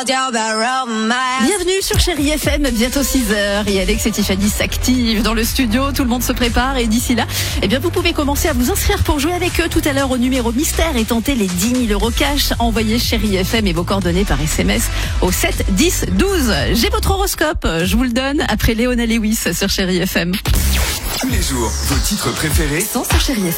Bienvenue sur Chérie FM, bientôt 6h. Et Alex et Tiffany s'activent dans le studio, tout le monde se prépare et d'ici là, eh bien vous pouvez commencer à vous inscrire pour jouer avec eux tout à l'heure au numéro mystère et tenter les 10 000 € cash. Envoyez Chérie FM et vos coordonnées par SMS au 7 10 12. J'ai votre horoscope, je vous le donne après Léona Lewis sur Chérie FM. Tous les jours, vos titres préférés Sans sur Chérie FM.